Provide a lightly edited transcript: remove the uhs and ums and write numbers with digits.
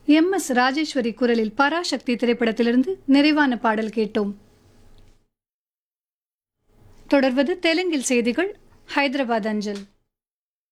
MS. Rajeswari குரலில் பராசக்தி திரைப்படத்திலிருந்து நிறைவான பாடல் கேட்டோம். தொடர்வது தெலுங்கில் செய்திகள், ஹைதராபாத் அஞ்சல்.